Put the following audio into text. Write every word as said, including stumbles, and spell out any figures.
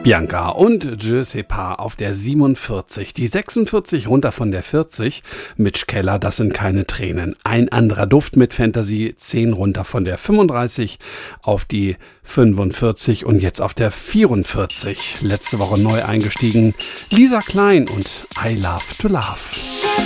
Bianca und Je sais pas auf der siebenundvierzig. Die sechsundvierzig runter von der vierzig. Mitch Keller, das sind keine Tränen. Ein anderer Duft mit Fantasy, zehn runter von der fünfunddreißig auf die fünfundvierzig und jetzt auf der vierundvierzig. Letzte Woche neu eingestiegen. Lisa Klein und I Love to Love.